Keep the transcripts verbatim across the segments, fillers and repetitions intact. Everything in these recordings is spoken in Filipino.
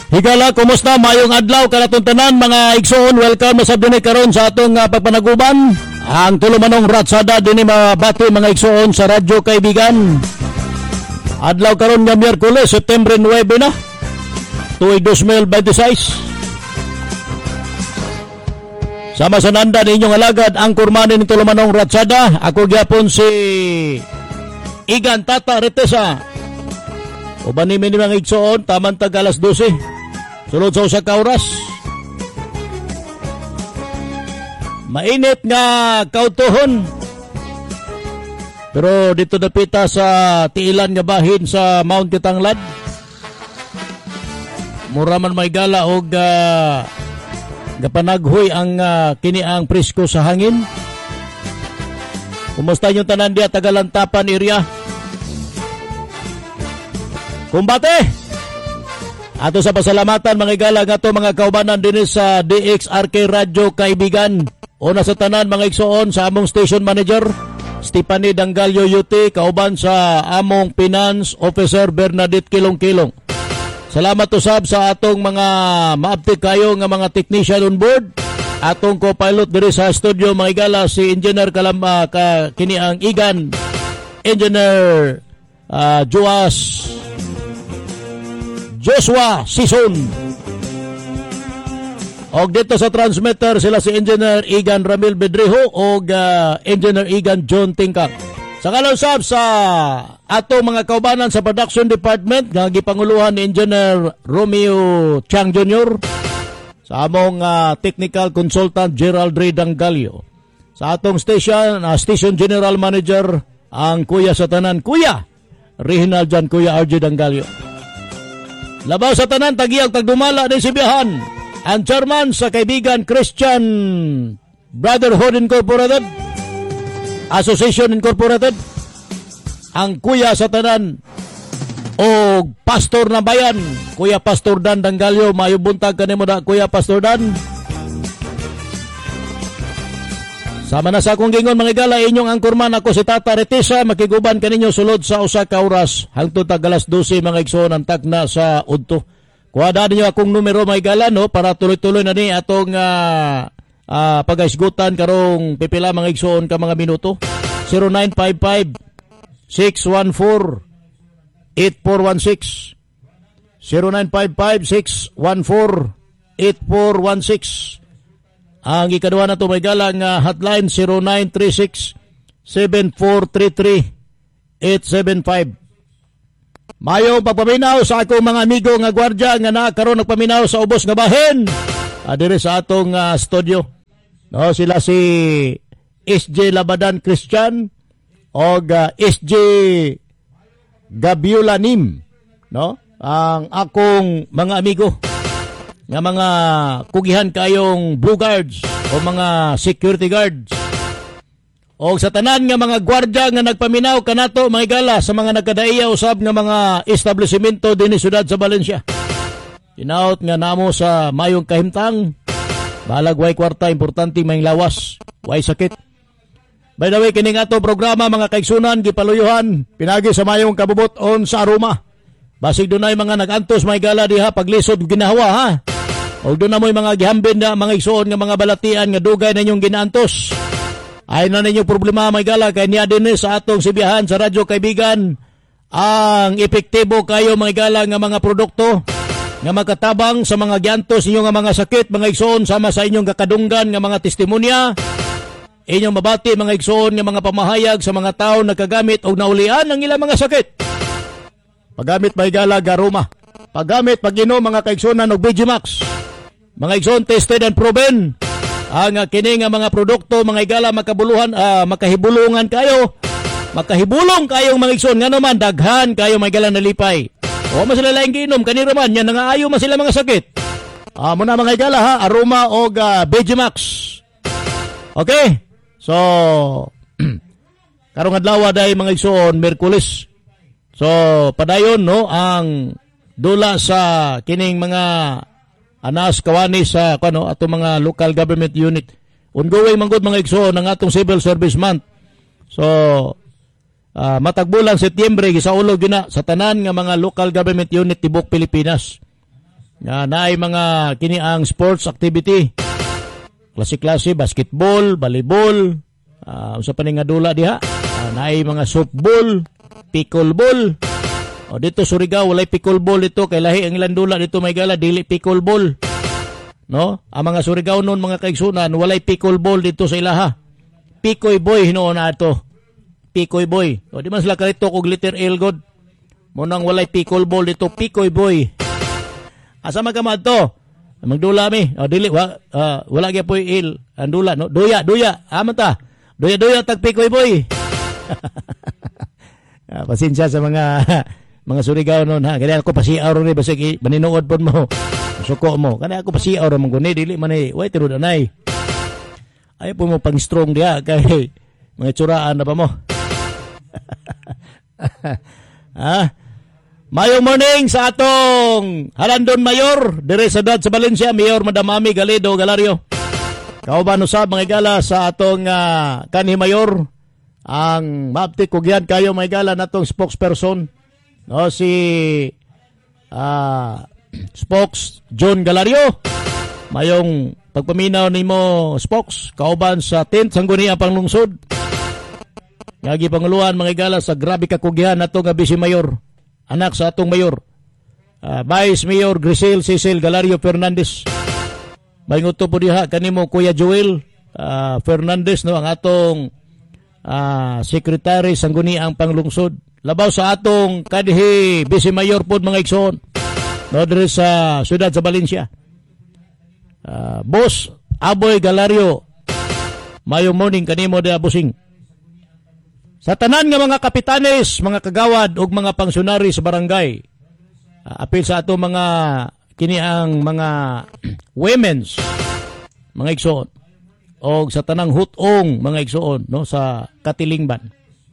Higala, kumusta? Mayong adlaw kanatong tanan mga igsoon. Welcome sa dinhi karon sa atong uh, pagpanaguban. Ang tulumanong ratsada dinhi mabati mga igsoon sa Radyo Kaibigan. Adlaw karon nga Miyerkules, September nuwebe na. Tuig twenty twenty-six. Sama sa nanda ninyong alagad ang kurmanin ng tulumanong ratsada. Ako gyapon si Igan Tata Retesa. Uban ni mga igsoon, taman tag alas dose. Sulod sa usa ka oras. Mainit nga kautuhon. Pero dito dapita sa tiilan nga bahin sa Mount Kitanglad. Mura man may gala og uh, gapanaghoy ang uh, kini ang presko sa hangin. Kumusta yung tanan diya Tagalantapan area? Kumbate! Ato sa pasalamatan mga igala nga to mga kaubanan din sa D X R K Radyo Kaibigan. Una sa tanan mga igsoon sa among station manager Stephanie Dangalio U T, kauban sa among finance officer Bernadette Kilong-Kilong. Salamat usab sa atong mga maabtik kayo nga mga technician on board. Atong co-pilot diri sa studio mga igala si Engineer Kalamba ka kini ang Igan Engineer uh, Joas Joshua Sison. Og dito sa transmitter sila si Engineer Igan Ramil Bedreho og uh, Engineer Igan John Tingkang. Sa kalusab sa ato mga kaubanan sa production department nga gipanguluhan ni Engineer Romeo Chang Junior Sa among uh, technical consultant Gerald Ray Dangalio. Sa atong station, uh, station general manager ang kuya sa tanan, Kuya Reginald Jan Kuya R J Dangalio. Labaw sa tanan, tagiyag tagdumala din si Biyahan, ang chairman sa Kaibigan Christian Brotherhood Incorporated, Association Incorporated, ang kuya sa tanan o pastor ng bayan, Kuya Pastor Dan Dangalio. Maayong buntag kanimo da, Kuya Pastor Dan. Sama na sa akong gingon mga igala, inyong angkorman ako si Tata Retesa, makiguban kaninyo sulod sa usa ka oras hangtod tag alas dose mga igsoon ang tagna sa udto. Kuha ninyo akong numero mga igala no para tuloy-tuloy na ni atong uh, uh, pagaisgutan karong pipila mga igsoon ka mga minuto. zero nine five five six one four eight four one six zero nine five five six one four eight four one six. Ang ikaduha na ito may galang uh, hotline zero nine three six seven four three three eight seven five. Mayo pagpaminaw sa akong mga amigo nga gwardya nga nakaroon nagpaminaw sa ubos nga bahin adire sa atong uh, studio. No, sila si S J Labadan Christian o uh, S J Gabiola Nim, no? Ang akong mga amigo nga mga kugihan kayong blue guards o mga security guards o sa tanan nga mga gwardya nga nagpaminaw kanato mga igala sa mga nagkadaiya usab nga mga establishmento dinhi siyudad sa Valencia. Tinaot nga namo sa mayong kahimtang balag way kwarta, importante may lawas, way sakit. By the way, kining ato programa mga kaigsunan gipaluyuhan pinagi sa mayong kabubuton sa Aroma. Basig dunay mga nagantos may gala diha paglisod ginawa ha. O doon na mo'y mga gihambin na mga igsoon nga mga balatian nga dugay na inyong ginaantos. Ay na ninyong problema may gala kay niya din sa atong sibiyahan sa Radyo Kaibigan ang epektibo kayo mga gala nga mga produkto nga makatabang sa mga giantos ninyo nga mga sakit mga igsoon sama sa inyong kakadunggan nga mga testimonya. Inyong mabati mga igsoon nga mga pamahayag sa mga tao nagkagamit o naulian ng ilang mga sakit. Paggamit may gala garuma. Paggamit pag-inom mga kaigsunan og B G Max. Mga igsoon tested and proven. Ang uh, kini nga mga produkto mga igala makabuluhan uh, makahibulungan kayo. Makahibulong kayong mga igsoon nga naman daghan kayo mga igala nalipay. O mas sila laing giinom kanira man yan nangaayo man sila mga sakit. Ah uh, muna mga igala ha, Aroma og uh, B G Max. Okay? So karong adlaw day mga igsoon Miyerkules. So padayon no ang dula sa kining mga anas kawani sa kuno ato mga local government unit. Ongoing manggod mga igsoon ng atong civil service month. So uh, matag bulan Setyembre gisaulog gina sa tanan nga mga local government unit tibok Pilipinas. nga naay mga kini ang sports activity. Klase-klase basketball, volleyball, uh, usa pa ni nga dula diha. Uh, naay mga softball, pickleball. O dito Surigao walay pickleball dito kay lahi ang ilang dula dito may gala dili pickleball. No? Ang mga Surigao noon mga kaigsunan walay pickleball dito sa ilaha. Pikoy boy hinoon na ito. Pikoy boy. O di man sila kalito kog letter L god. Mo nang walay pickleball dito Pikoy boy. Asa man ka madto? Magdula mi. O dili wa, uh, wala gyud poy il. Ang dula no. Duya, duya. Amo ta. Duya, duya tag Pikoy boy. Ah, pasensya sa mga mga Surigao noon ha. Kaya ako pasiaw ron ni basig maninuod pod mo. Suko mo. Kaya ako pasiaw ron mong guni dili man ay way tinud anay. Ay po mo pang strong dia kay mga tsuraan na pa mo. Ah. Mayong morning sa atong Halandon Mayor, dire sa Dad sa Valencia, Mayor Madam Ami Galido Galario. Kauban usab mga gala sa atong uh, kanhi Mayor, ang mabtik kog yan kayo mga gala natong spokesperson, no, si uh, Spokes John Galario. Mayong pagpaminaw nimo Spokes, kauban sa tent sangguniang panglungsod. Ngagi panguluan mga gala sa grabe kakugyan natong Vice Mayor. Anak sa atong mayor, uh, Vice Mayor Grisel Cecil Galario Fernandez. Mainguto po diha kanimo Kuya Joel uh, Fernandez, no, ang atong uh, Secretary Sangguniang Panglungsod. Labaw sa atong kadhi Vice Mayor pod mga igsoon, no, dire sa siyudad sa Valencia. Uh, Boss Aboy Galario, mayong morning kanimo diha busing. Sa tanan nga mga kapitanes, mga kagawad ug mga pangsyonary sa barangay, uh, apil sa ato mga kini ang mga women's mga igsoon o sa tanang hutong mga igsoon, no, sa Katilingban.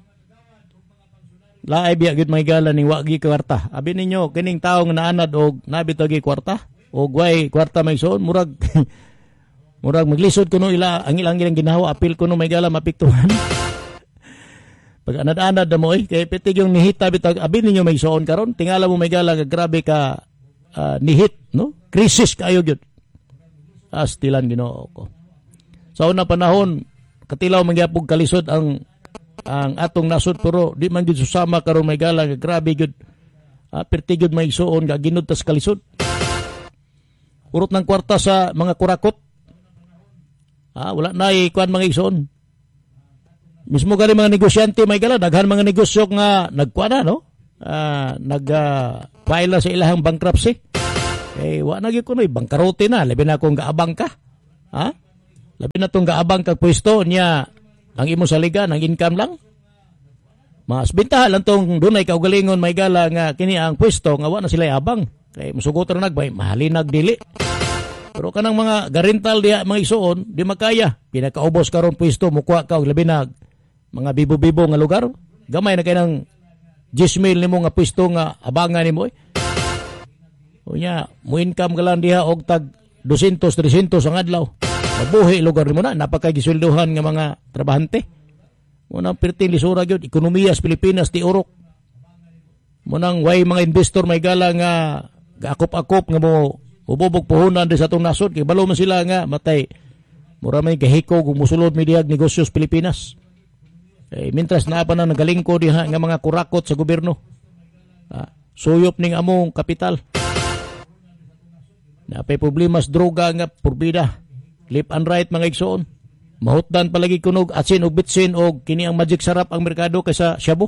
Laay biya gid may gala ning wagi kwarta. Abi ninyo kining tawo nga naanad og nabitaw gi kwarta og way kwarta may igsoon murag murag maglisod kuno ila ang ilang ilang ginawa apil kuno may gala mapiktuhan. Pag anad-anad na mo eh, kaya pitig yung nihita bitag, abi ninyo may soon karon, tingala mo may gala, grabe ka uh, nihit, no? Krisis kayo yun. Astilan ginoo ko. Sa una panahon, katilaw mangyapog kalisod ang ang atong nasod, pero di man yun susama karon may gala, grabe yun. Uh, pitig yun may soon, gaginod tas kalisod. Urot ng kwarta sa mga kurakot. Ah, wala na ikuan mga isoon. Mismo gani mga negosyante may gala, daghan mga negosyo nga nagkuha na, no? Uh, nag-file uh, sa ilahang bankruptcy. Eh, wa na gyud kuno, bangkarote na, labi na kung gaabang ka. Ha? Labi na tong gaabang kag pwesto niya, ang imo saligan, ang income lang. Mas bintahan lang tong dunay kaugalingon may gala nga kini ang pwesto nga wa na sila abang. Kay musugotan nagbay, mahalin nagdili. Pero kanang mga garental diha mga isuon, di makaya. Pinakaubos karon pwesto, mukuha ka og labi na mga bibo-bibo nga lugar, gamay na kay nang gismail nimo nga pwesto nga abangan nimo eh. Unya, mo income ka lang diha og tag two hundred, three hundred ang adlaw. Mabuhi lugar nimo na, napakagisweldohan nga mga trabahante. Mo nang perting lisura gyud, ekonomiya sa Pilipinas ti urok. Mo nang way mga investor may gala nga gaakop-akop nga mo ubobog puhunan di sa atong nasod kay balo man sila nga matay. Mura may gahiko kung musulod mi diag negosyo sa Pilipinas. Eh, mintras na pa na nagalingko diha nga mga kurakot sa gobyerno. Ah, suyop ning among kapital. Napay problema sa droga nga purbida. Left and right mga igsoon. Mahutdan palagi kunog atsin og bitsin og kini ang magic sarap ang merkado kaysa shabu.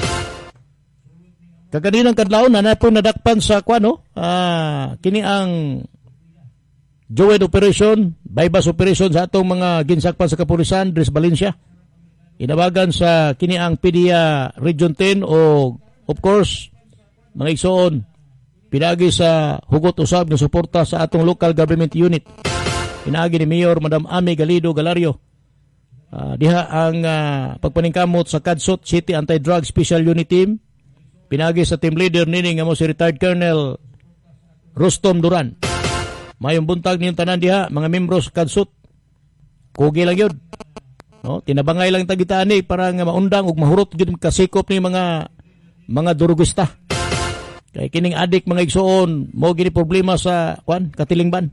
Kaganinang kadlawon na na po nadakpan sa kwano, ah, kini ang Joed operation, bypass operation sa atong mga ginsakpan sa kapulisan Dres Valencia. Inabagan sa kini ang P D A Region ten o of course mga igsoon pinagi sa hugot usab ng suporta sa atong local government unit. Pinagi ni Mayor Madam Ami Galido Galario. Uh, diha ang uh, pagpaningkamot sa Kadsot City Anti-Drug Special Unit Team. Pinagi sa team leader nini nga mo si retired Colonel Rostom Duran. Mayong buntag niyong tanan diha mga membro sa Kadsot. Kugi lang yun. No, tinabangay lang tagitaan ni para nga maundang ug mahurot gyud kasikop ni mga mga durugista. Kay kining adik mga igsoon mo gini problema sa kwan katilingban.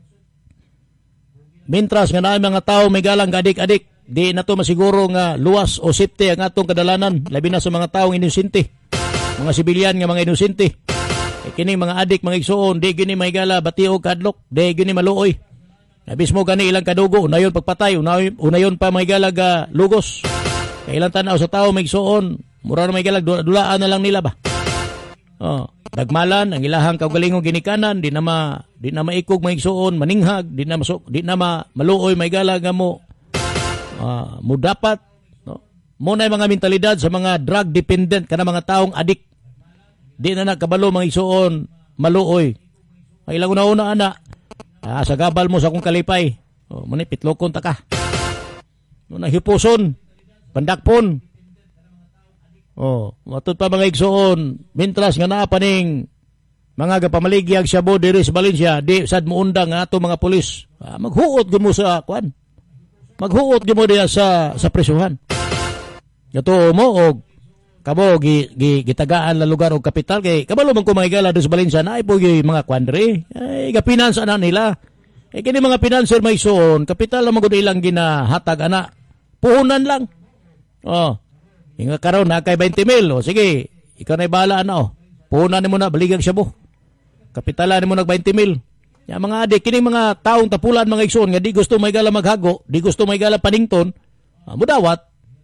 Mintras nga naay mga tao may galang adik-adik, di na to masiguro nga luwas o safety ang atong kadalanan, labi na sa mga taong inosente, mga sibilyan nga mga inosente. E kining mga adik mga igsoon, di gini may gala batiog kadlok, di gini maluoy. Nabis mo gani ilang kadugo, unayon pagpatay, unayon, unayon pa may galag uh, lugos. Kay ilang tanaw sa tao may igsoon, mura na may galag, dulaan na lang nila ba? Oh, dagmalan ang ilahang kaugalingong ginikanan, di na ma di na maikog may igsoon, maninghag, di na masok, di na ma, maluoy may galag nga mo. Uh, mo dapat no? Mo na mga mentalidad sa mga drug dependent kana mga taong adik. Di na nakabalo mga igsoon, maluoy. Ay ilang una-una ana. Ah, sa gabal mo sa akong kalipay. Oh, mani pitlokon ta ka. No nahipuson, pandakpon. Oh, matod pa mga igsoon, mintras nga naa pa ning mga gapamaligyag Shabu diri sa Valencia, di sad mo undang nga ato mga pulis. Ah, maghuot gyud mo sa kwan. Maghuot gyud mo diha sa sa prisuhan. Gato mo og kamo gi, gi gitagaan la lugar og kapital kay kabalo man ko mga igala sa Valencia na ipo gyud mga kwandre. Ay gapinansa na nila. Eh kini mga financer may igsoon, kapital lang magud ilang ginahatag ana. Puhunan lang. Oh. Nga karon na kay twenty mil. O sige, ikaw na bahala na o. Puhunan mo na, baligag siya mo. Kapitalan mo nag twenty mil. Ya mga adik, kining mga taong tapulan mga igsoon nga di gusto may gala maghago, di gusto may gala panington, ah, mudawat.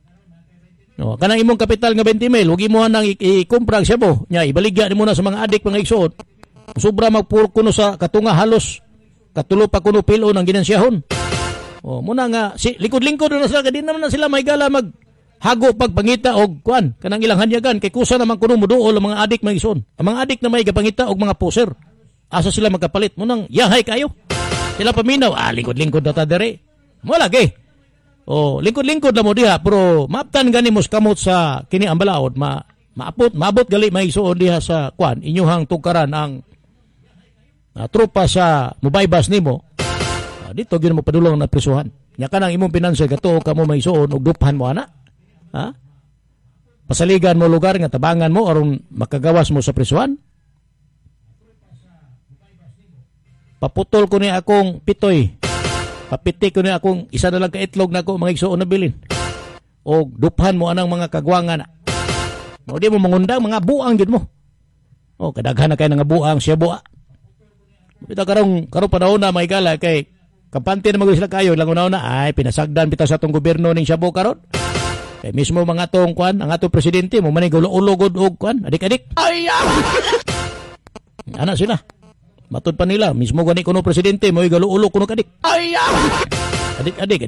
No, kanang imong kapital nga twenty mil, huwag imuhan nang i-kumpra siya mo. Nya, ibaligya ni mo na sa mga adik mga igsoon. Sobra magpuro kuno sa katunga halos. Katulo pa kuno pilo ng ginansiyahon. O, muna nga, si, likod-lingkod na sila, di naman na sila may gala mag hago pagpangita og kuan kanang ilang hanyagan kay kusa naman kuno moduol ang mga adik mga igsoon. Ang mga adik na may gapangita og mga poser. Asa sila magkapalit mo nang yahay kayo. Sila paminaw, ah lingkod-lingkod na ta dere. Mo lagi. Oh, lingkod-lingkod na mo diha pero maaptan gani mo kamot sa kini ang balaod ma maapot mabot gali mga igsoon diha sa kuan inyuhang tugkaran ang uh, tropa sa mubaybas nimo. Uh, dito gyud mo padulong na prisuhan. Nya kanang imong pinansyal kato kamo mga igsoon og duphan mo ana. Ha? Pasaligan mo lugar nga tabangan mo aron makagawas mo sa prisuhan. Paputol ko ni akong pitoy. Papitik ko ni akong isa na lang ka itlog na ako mga igsoon na bilin. O duphan mo anang mga kagwangan na. O di mo mangundang mga buang gid mo. O kadaghan na kay nga buang siya bua. Bitaw karong karong panahon na may gala kay kampante na mag sila kayo lang una ay pinasagdan bitaw sa atong gobyerno ning Shabu karon. Kay mismo mga atong kwan, ang atong presidente mo man gulo-ulogod og kwan, adik-adik. Ay! Ana sila. Matod pa nila, mismo gani kuno presidente mo gulo-ulo kuno kadik. Ay! Adik-adik.